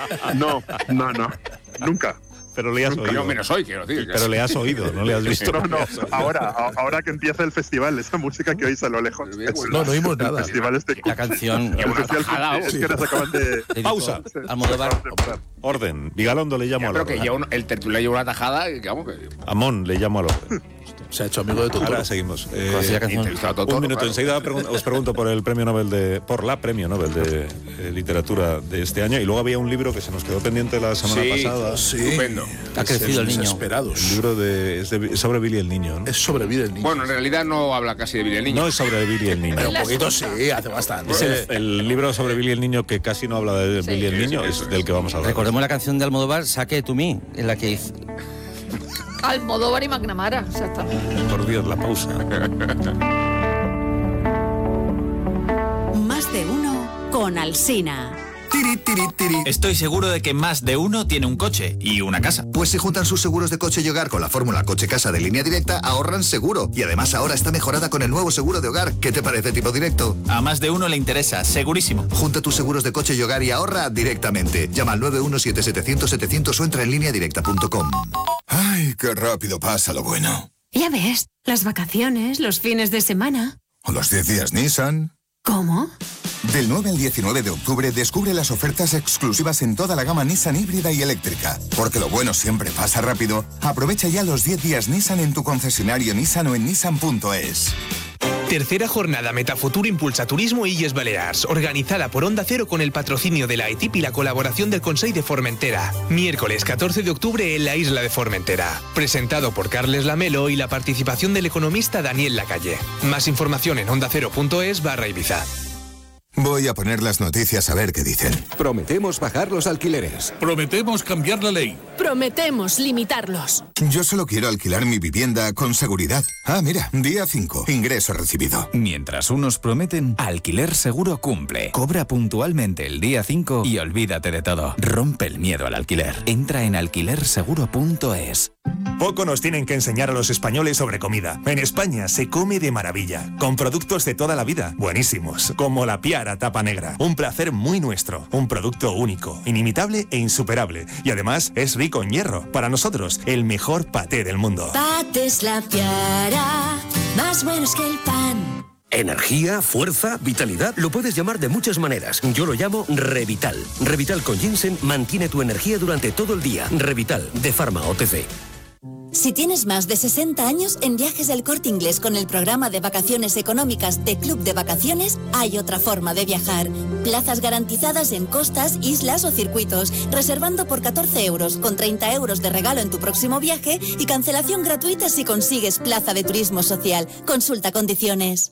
No, nunca. Pero le has oído. Yo menos hoy, quiero decir. Pero le has oído, no le has visto. No, ahora que empieza el festival, esa música que oís a lo lejos. No oímos nada. El festival La canción... es que nos acaban de... Pausa. Almodóvar. Orden. Vigalondo le llamo al Creo que orden. el tertulia lleva una tajada y vamos que... Amón le llamo al orden. Se ha hecho amigo de todo. Ahora seguimos. Conocía canción. Un minuto. Enseguida os pregunto por el premio Nobel por la premio Nobel de literatura de este año. Y luego había un libro que se nos quedó pendiente la semana pasada. Sí. Estupendo. Ha crecido el niño. Desesperados. El libro es sobre Billy el niño, ¿no? Es sobre Billy el niño. Bueno, en realidad no habla casi de Billy el niño. No es sobre Billy el niño. Pero un poquito sí, hace bastante. Es el libro sobre Billy el niño que casi no habla de Billy el niño, es del que vamos a hablar. Recordemos la canción de Almodóvar, Saque to Me, en la que hizo... Almodóvar y McNamara, exactamente. Por Dios, la pausa. Más de uno con Alsina. Estoy seguro de que más de uno tiene un coche y una casa. Pues si juntan sus seguros de coche y hogar con la fórmula coche-casa de Línea Directa, ahorran seguro. Y además ahora está mejorada con el nuevo seguro de hogar. ¿Qué te parece, tipo directo? A más de uno le interesa, segurísimo. Junta tus seguros de coche y hogar y ahorra directamente. Llama al 917-700-700 o entra en lineadirecta.com. Ay, qué rápido pasa lo bueno. Ya ves, las vacaciones, los fines de semana. ¿O los 10 días Nissan? ¿Cómo? Del 9 al 19 de octubre descubre las ofertas exclusivas en toda la gama Nissan híbrida y eléctrica. Porque lo bueno siempre pasa rápido. Aprovecha ya los 10 días Nissan en tu concesionario Nissan o en nissan.es. Tercera jornada Metafutur Impulsa Turismo Illes Balears, organizada por Onda Cero con el patrocinio de la ETIP y la colaboración del Consell de Formentera. Miércoles 14 de octubre en la isla de Formentera. Presentado por Carles Lamelo y la participación del economista Daniel Lacalle. Más información en ondacero.es/Ibiza. Voy a poner las noticias a ver qué dicen. Prometemos bajar los alquileres. Prometemos cambiar la ley. Prometemos limitarlos. Yo solo quiero alquilar mi vivienda con seguridad. Ah, mira, día 5, ingreso recibido. Mientras unos prometen, Alquiler Seguro cumple. Cobra puntualmente el día 5 y olvídate de todo. Rompe el miedo al alquiler. Entra en alquilerseguro.es. Poco nos tienen que enseñar a los españoles sobre comida. En España se come de maravilla, con productos de toda la vida, buenísimos, como la Piara Tapa Negra. Un placer muy nuestro, un producto único, inimitable e insuperable. Y además es rico en hierro. Para nosotros, el mejor paté del mundo. Patés La Piara, más buenos que el pan. Energía, fuerza, vitalidad, lo puedes llamar de muchas maneras. Yo lo llamo Revital. Revital con ginseng mantiene tu energía durante todo el día. Revital, de Pharma OTC. Si tienes más de 60 años, en Viajes del Corte Inglés con el programa de vacaciones económicas de Club de Vacaciones, hay otra forma de viajar. Plazas garantizadas en costas, islas o circuitos, reservando por 14 euros, con 30 euros de regalo en tu próximo viaje y cancelación gratuita si consigues plaza de turismo social. Consulta condiciones.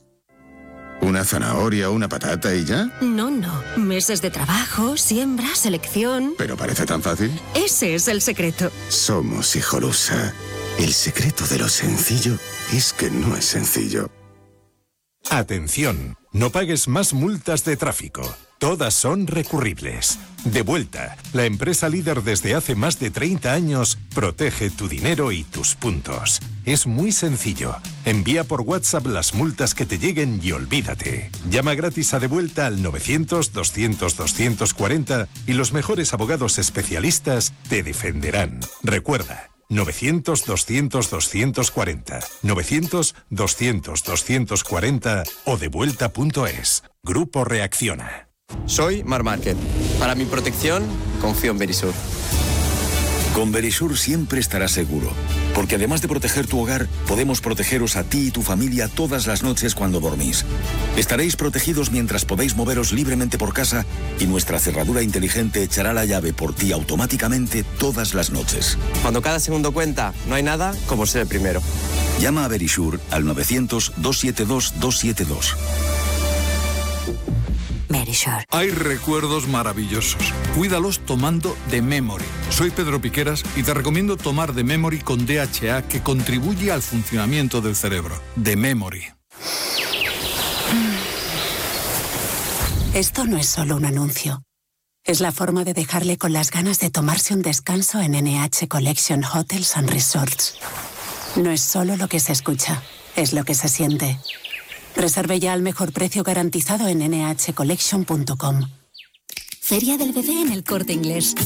¿Una zanahoria o una patata y ya? No. Meses de trabajo, siembra, selección. ¿Pero parece tan fácil? Ese es el secreto. Somos Hijolusa. El secreto de lo sencillo es que no es sencillo. Atención, no pagues más multas de tráfico. Todas son recurribles. Devuelta, la empresa líder desde hace más de 30 años, protege tu dinero y tus puntos. Es muy sencillo. Envía por WhatsApp las multas que te lleguen y olvídate. Llama gratis a Devuelta al 900-200-240 y los mejores abogados especialistas te defenderán. Recuerda, 900-200-240, 900-200-240 o devuelta.es. Grupo Reacciona. Soy Mar Márquez. Para mi protección, confío en Verisur. Con Verisur siempre estarás seguro, porque además de proteger tu hogar, podemos protegeros a ti y tu familia todas las noches cuando dormís. Estaréis protegidos mientras podéis moveros libremente por casa y nuestra cerradura inteligente echará la llave por ti automáticamente todas las noches. Cuando cada segundo cuenta, no hay nada como ser el primero. Llama a Verisur al 900-272-272. Verisur. Hay recuerdos maravillosos. Cuídalos tomando The Memory. Soy Pedro Piqueras y te recomiendo tomar The Memory con DHA que contribuye al funcionamiento del cerebro. The Memory. Esto no es solo un anuncio. Es la forma de dejarle con las ganas de tomarse un descanso en NH Collection Hotels and Resorts. No es solo lo que se escucha, es lo que se siente. Reserve ya al mejor precio garantizado en nhcollection.com. Feria del Bebé en el Corte Inglés.